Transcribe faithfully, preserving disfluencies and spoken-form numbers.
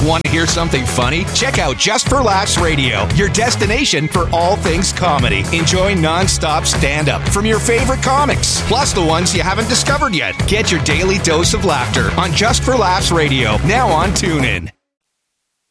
Want to hear something funny? Check out Just for Laughs Radio, your destination for all things comedy. Enjoy non-stop stand-up from your favorite comics, plus the ones you haven't discovered yet. Get your daily dose of laughter on Just for Laughs Radio, now on TuneIn.